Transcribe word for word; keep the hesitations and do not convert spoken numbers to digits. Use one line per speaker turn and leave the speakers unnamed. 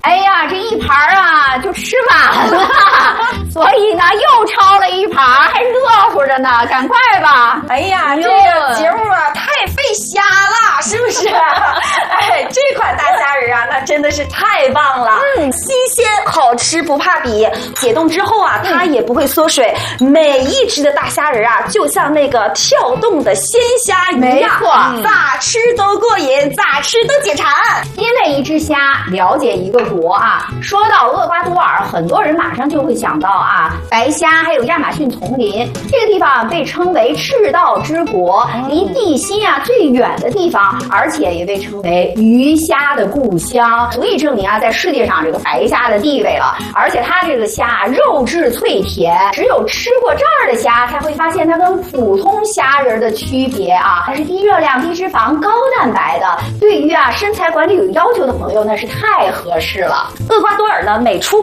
哎呀，这一盘啊就吃完了，所以呢又抄了一盘，还热乎着呢，赶快吧！
哎呀，这个节目啊太费虾了，是不是？哎，这款大虾仁啊，那真的是太棒了，嗯，新鲜好吃不怕比，解冻之后啊，它也不会缩水，每一只的大虾仁啊，就像那个跳动的鲜虾一样，
没错，
咋吃都过瘾，咋吃都解馋。
因为一只虾了解一个国啊。说到厄瓜多尔，很多人马上就会想到啊，白虾还有亚马逊丛林，这个地方被称为赤道之国，离地心啊最远的地方，而且也被称为鱼虾的故乡，足以证明啊，在世界上这个白虾的地位了。而且它这个虾肉质脆甜，只有吃过这儿的虾才会发现它跟普通虾仁的区别啊，它是低热量、低脂肪、高蛋白的，对于啊身材管理有要求的朋友那是太合适了。
厄瓜多尔呢，每出